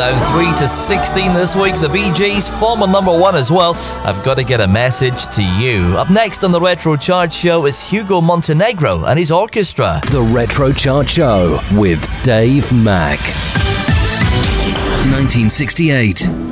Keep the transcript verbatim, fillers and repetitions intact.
down three to sixteen this week. The Bee Gees, former number one as well. I've got to get a message to you. Up next on the Retro Chart Show is Hugo Montenegro and his orchestra. The Retro Chart Show with Dave Mack. nineteen sixty-eight.